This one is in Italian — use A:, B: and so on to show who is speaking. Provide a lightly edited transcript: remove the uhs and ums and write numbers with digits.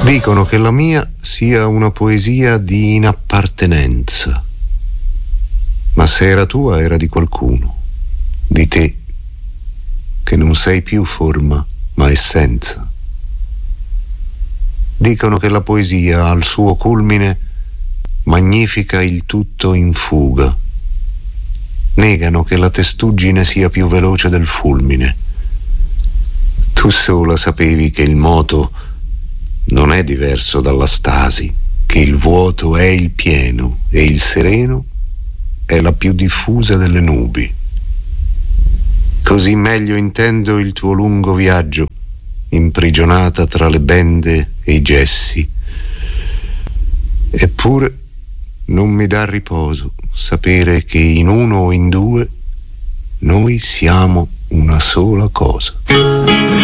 A: Dicono che la mia sia una poesia di inappartenenza, ma se era tua era di qualcuno, di te, che non sei più forma ma essenza. Dicono che la poesia al suo culmine magnifica il tutto in fuga. Negano che la testuggine sia più veloce del fulmine. Tu sola sapevi che il moto non è diverso dalla stasi, che il vuoto è il pieno e il sereno è la più diffusa delle nubi. Così meglio intendo il tuo lungo viaggio, imprigionata tra le bende e i gessi. Eppure non mi dà riposo sapere che in uno o in due noi siamo una sola cosa.